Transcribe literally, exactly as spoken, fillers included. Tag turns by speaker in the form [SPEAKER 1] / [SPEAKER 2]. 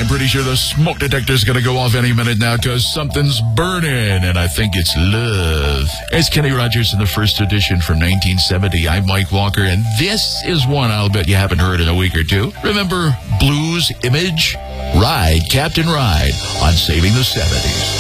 [SPEAKER 1] I'm pretty sure the smoke detector's going to go off any minute now because something's burning, and I think it's love. It's Kenny Rogers in the first edition from nineteen seventy. I'm Mike Walker, and this is one I'll bet you haven't heard in a week or two. Remember Blues Image? Ride, Captain Ride on Saving the seventies.